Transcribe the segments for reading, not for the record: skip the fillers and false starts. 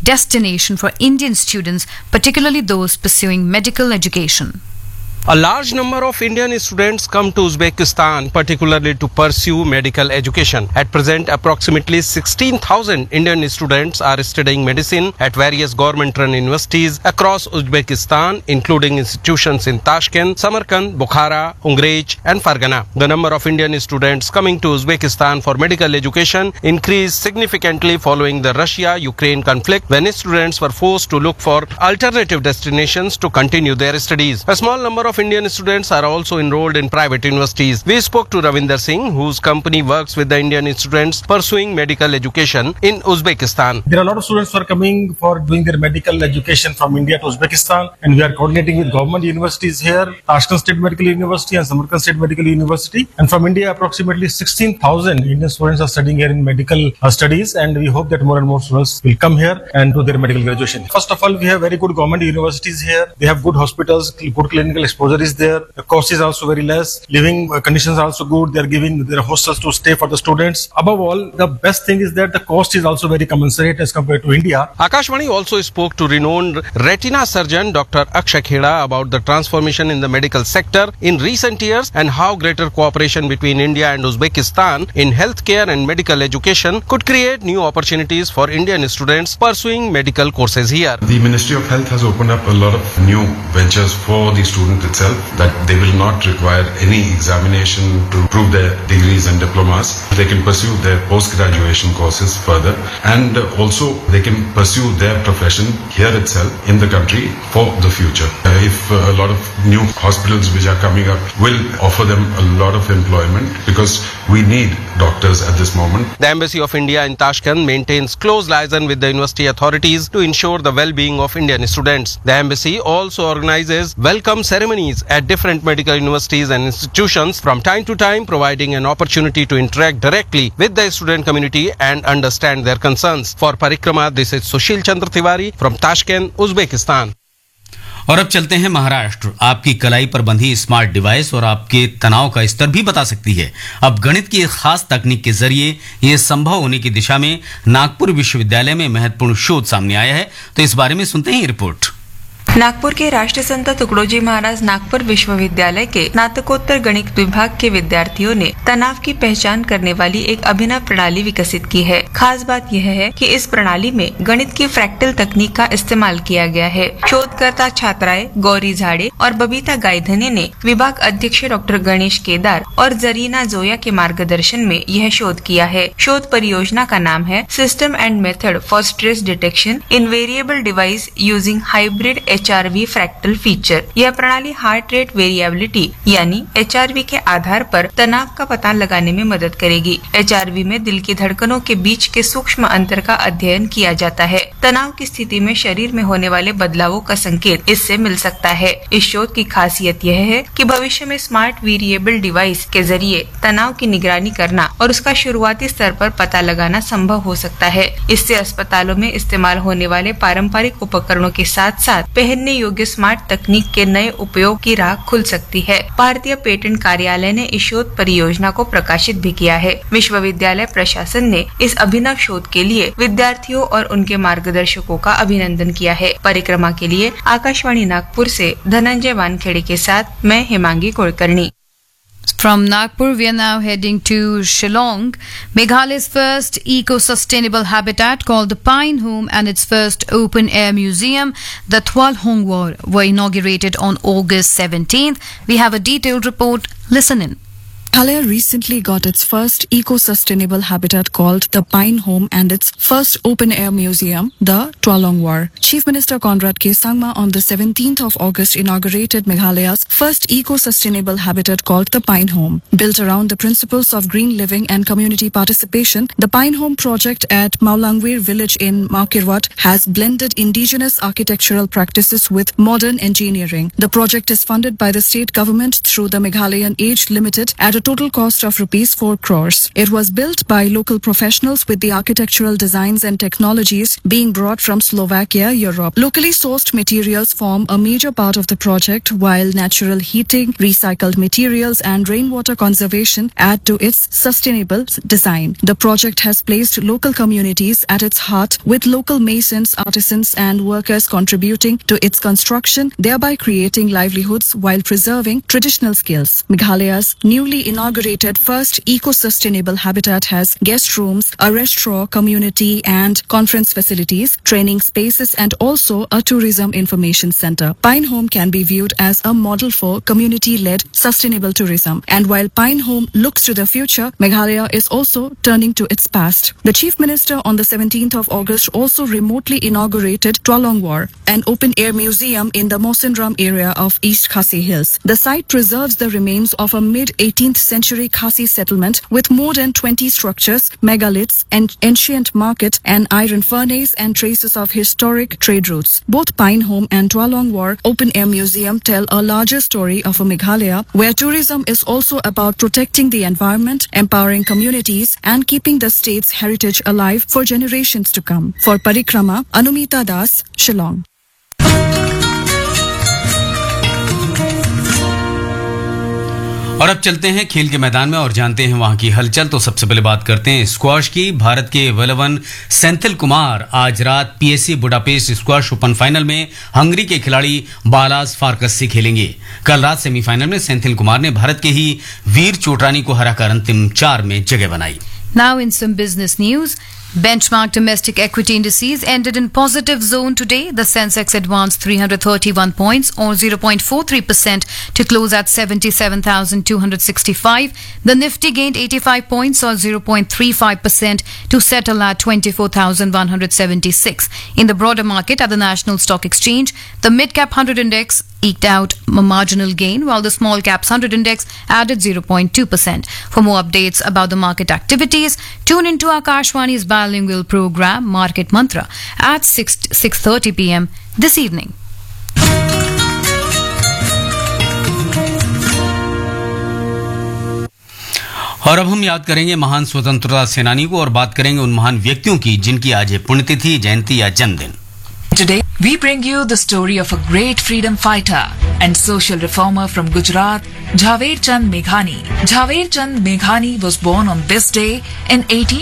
destination for Indian students, particularly those pursuing medical education. A large number of Indian students come to Uzbekistan, particularly to pursue medical education. At present, approximately 16,000 Indian students are studying medicine at various government-run universities across Uzbekistan, including institutions in Tashkent, Samarkand, Bukhara, Ungrej, and Fargana. The number of Indian students coming to Uzbekistan for medical education increased significantly following the Russia-Ukraine conflict, when students were forced to look for alternative destinations to continue their studies. A small number of Indian students are also enrolled in private universities. We spoke to Ravinder Singh, whose company works with the Indian students pursuing medical education in Uzbekistan. There are a lot of students who are coming for doing their medical education from India to Uzbekistan, and we are coordinating with government universities here, Tashkent State Medical University and Samarkand State Medical University. And from India, approximately 16,000 Indian students are studying here in medical studies, and we hope that more and more students will come here and do their medical graduation. First of all, we have very good government universities here. They have good hospitals, good clinical exposure is there. The cost is also very less. Living conditions are also good. They are giving their hostels to stay for the students. Above all, the best thing is that the cost is also very commensurate as compared to India. Akashvani also spoke to renowned retina surgeon Dr. Akshay Kheda about the transformation in the medical sector in recent years and how greater cooperation between India and Uzbekistan in healthcare and medical education could create new opportunities for Indian students pursuing medical courses here. The Ministry of Health has opened up a lot of new ventures for the student itself, that they will not require any examination to prove their degrees and diplomas. They can pursue their post-graduation courses further, and also they can pursue their profession here itself in the country for the future. If a lot of new hospitals which are coming up will offer them a lot of employment, because we need doctors at this moment. The Embassy of India in Tashkent maintains close liaison with the university authorities to ensure the well-being of Indian students. The embassy also organizes welcome ceremonies at different medical universities and institutions from time to time, providing an opportunity to interact directly with the student community and understand their concerns. For Parikrama, this is Sushil Chandra Tiwari from Tashkent, Uzbekistan. और अब चलते हैं महाराष्ट्र। आपकी कलाई पर बंधी smart device और आपके तनाव का स्तर भी बता सकती है। अब गणित की एक खास तकनीक के जरिए ये संभव होने की दिशा में नागपुर विश्वविद्यालय में महत्वपूर्ण शोध सामने आया है। तो इस बारे में सुनते हैं ये रिपोर्ट। नागपुर के राष्ट्रीय संत तुकडोजी महाराज नागपुर विश्वविद्यालय के स्नातकोत्तर गणित विभाग के विद्यार्थियों ने तनाव की पहचान करने वाली एक अभिनव प्रणाली विकसित की है। खास बात यह है कि इस प्रणाली में गणित की फ्रैक्टल तकनीक का इस्तेमाल किया गया है। शोधकर्ता छात्राएं गौरी झाड़े और बबीता गायधने ने विभाग अध्यक्ष डॉक्टर गणेश केदार और जरीना जोया के मार्गदर्शन में यह शोध किया है। शोध परियोजना का नाम है system and method for stress detection in variable device using hybrid HRV fractal feature. यह प्रणाली हार्ट रेट वेरिएबिलिटी यानी HRV के आधार पर तनाव का पता लगाने में मदद करेगी। HRV में दिल की धड़कनों के बीच के सूक्ष्म अंतर का अध्ययन किया जाता है। तनाव की स्थिति में शरीर में होने वाले बदलावों का संकेत इससे मिल सकता है। इस शोध की खासियत यह है कि भविष्य में स्मार्ट वेरिएबल डिवाइस के जरिए तनाव की निगरानी करना और उसका शुरुआती स्तर पर पता लगाना संभव हो सकता है। इससे अस्पतालों में इस्तेमाल होने वाले पारंपरिक उपकरणों के साथ साथ पहनने योग्य स्मार्ट तकनीक के नए उपयोग की राह खुल सकती है। भारतीय पेटेंट कार्यालय ने इस शोध परियोजना को प्रकाशित भी किया है। विश्वविद्यालय प्रशासन ने इस अभिनव शोध के लिए विद्यार्थियों और उनके मार्गदर्शकों का अभिनंदन किया है। परिक्रमा के लिए आकाशवाणी नागपुर से धनंजय वानखेड़े के साथ मैं Himangi Kulkarni. From Nagpur, we are now heading to Shillong. Meghalaya's first eco-sustainable habitat called the Pine Home and its first open-air museum, the Twalhong War, were inaugurated on August 17th. We have a detailed report. Listen in. Meghalaya recently got its first eco-sustainable habitat called the Pine Home and its first open-air museum, the Twalong War. Chief Minister Conrad K. Sangma on the 17th of August inaugurated Meghalaya's first eco-sustainable habitat called the Pine Home. Built around the principles of green living and community participation, the Pine Home project at Maulangweer village in Maukirwat has blended indigenous architectural practices with modern engineering. The project is funded by the state government through the Meghalayan Age Limited at a total cost of rupees 4 crores. It was built by local professionals with the architectural designs and technologies being brought from Slovakia, Europe. Locally sourced materials form a major part of the project, while natural heating, recycled materials and rainwater conservation add to its sustainable design. The project has placed local communities at its heart, with local masons, artisans and workers contributing to its construction, thereby creating livelihoods while preserving traditional skills. Meghalaya's newly inaugurated first eco-sustainable habitat has guest rooms, a restaurant, community and conference facilities, training spaces and also a tourism information center. Pine Home can be viewed as a model for community-led sustainable tourism. And while Pine Home looks to the future, Meghalaya is also turning to its past. The Chief Minister on the 17th of August also remotely inaugurated Twalongwar, an open-air museum in the Mosindram area of East Khasi Hills. The site preserves the remains of a mid-18th century Khasi settlement with more than 20 structures, megaliths, an ancient market, an iron furnace and traces of historic trade routes. Both Pine Home and Twalongwar Open-Air Museum tell a larger story of a Meghalaya where tourism is also about protecting the environment, empowering communities and keeping the state's heritage alive for generations to come. For Parikrama, Anumita Das, Shillong. और अब चलते हैं खेल के मैदान में और जानते हैं वहां की हलचल। तो सबसे पहले बात करते हैं स्क्वाश की। भारत के वेलवन सेंथिल कुमार आज रात PSC Budapest squash open final में हंगरी के खिलाड़ी बालास फार्कस से खेलेंगे। कल रात सेमीफाइनल में सेंथिल कुमार ने भारत के ही वीर चोटानी को हराकर अंतिम 4 में जगह बनाई। Now in some business news, benchmark domestic equity indices ended in positive zone today. The Sensex advanced 331 points or 0.43% to close at 77,265. The Nifty gained 85 points or 0.35% to settle at 24,176. In the broader market at the National Stock Exchange, the mid-cap 100 index eked out a marginal gain, while the small caps 100 index added 0.2%. For more updates about the market activities, tune into Akashwani's bilingual program Market Mantra at 6:30 p.m. this evening. और अब हम याद करेंगे महान स्वतंत्रता सेनानी को और बात करेंगे उन महान व्यक्तियों की जिनकी आज है पुण्यतिथि, जयंती या जन्मदिन। Today, we bring you the story of a great freedom fighter and social reformer from Gujarat, Jhaved Chand Meghani. Jhaved Chand Meghani was born on this day in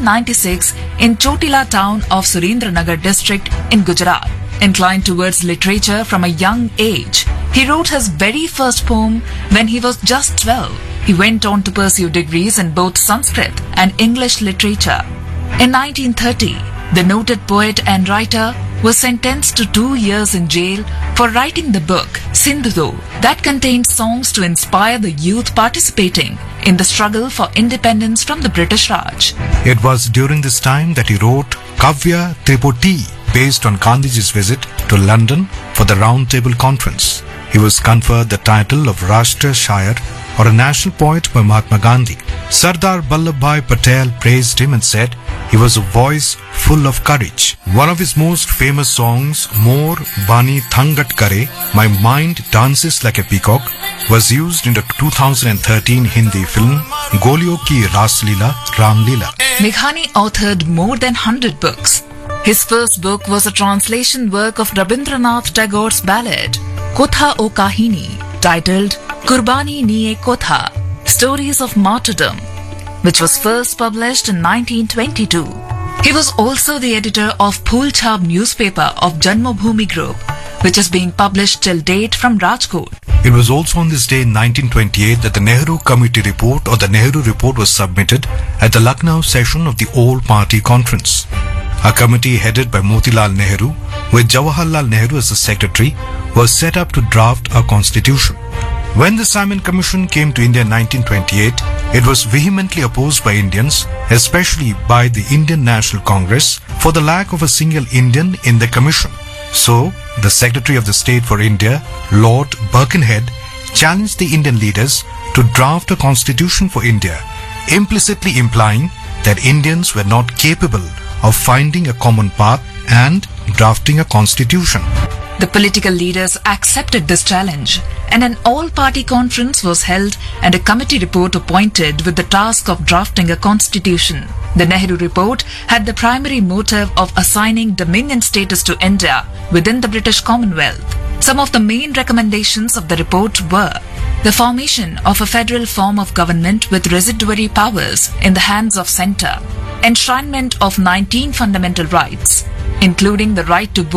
1896 in Chotila town of Surendranagar district in Gujarat. Inclined towards literature from a young age, he wrote his very first poem when he was just 12. He went on to pursue degrees in both Sanskrit and English literature. In 1930, the noted poet and writer was sentenced to 2 years in jail for writing the book Sindhu that contained songs to inspire the youth participating in the struggle for independence from the British Raj. It was during this time that he wrote Kavya Tripoti based on Gandhiji's visit to London for the Round Table Conference. He was conferred the title of Rashtra Shayar or a national poet by Mahatma Gandhi. Sardar Vallabhbhai Patel praised him and said he was a voice full of courage. One of his most famous songs, Mor Bani Thangat Kare, My Mind Dances Like a Peacock, was used in the 2013 Hindi film Goliyon Ki Ras Leela, Ram Leela. Meghani authored more than 100 books. His first book was a translation work of Rabindranath Tagore's ballad, Kotha O Kahini, titled Kurbani Niye Kotha, Stories of Martyrdom, which was first published in 1922. He was also the editor of Phul Chhap newspaper of Janmabhoomi Group, which is being published till date from Rajkot. It was also on this day in 1928 that the Nehru Committee Report or the Nehru Report was submitted at the Lucknow session of the All-Party Conference. A committee headed by Motilal Nehru, with Jawaharlal Nehru as the secretary, was set up to draft a constitution. When the Simon Commission came to India in 1928, it was vehemently opposed by Indians, especially by the Indian National Congress, for the lack of a single Indian in the commission. So, the Secretary of the State for India, Lord Birkenhead, challenged the Indian leaders to draft a constitution for India, implicitly implying that Indians were not capable of finding a common path and drafting a constitution. The political leaders accepted this challenge, and an all-party conference was held and a committee report appointed with the task of drafting a constitution. The Nehru report had the primary motive of assigning dominion status to India within the British Commonwealth. Some of the main recommendations of the report were the formation of a federal form of government with residuary powers in the hands of centre, enshrinement of 19 fundamental rights, including the right to vote